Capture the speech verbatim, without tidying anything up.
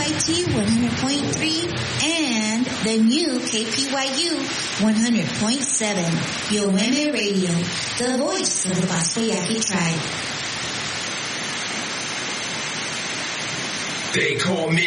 Y T one hundred point three and the new K P Y U one hundred point seven. Yoeme Radio, the voice of the Pasco Yaqui tribe. They call me